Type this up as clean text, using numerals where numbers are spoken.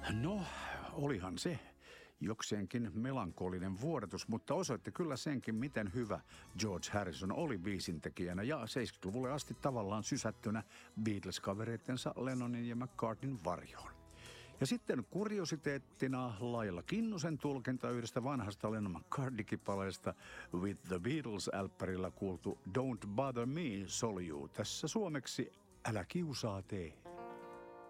No, olihan se jokseenkin melankolinen vuodatus, mutta osoitti kyllä senkin, miten hyvä George Harrison oli biisintekijänä ja 70-luvulle asti tavallaan sysättynä Beatles-kavereittensa Lennonin ja McCartneyn varjoon. Ja sitten kuriositeettina Laila Kinnusen tulkinta yhdestä vanhasta Lennon-McCartney-kipaleesta With the Beatles-älppärillä kuultu Don't Bother Me soljuu tässä suomeksi Älä kiusaa tee.